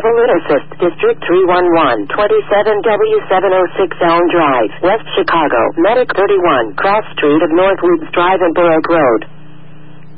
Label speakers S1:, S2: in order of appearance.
S1: Balloon Assist, District 311, 27W706 Elm Drive, West Chicago, Medic 31, Cross Street of Northwoods Drive and Borough Road.